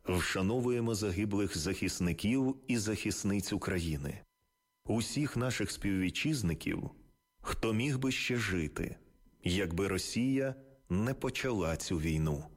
Вшановуємо загиблих захисників і захисниць України, усіх наших співвітчизників, хто міг би ще жити, якби Росія не почала цю війну.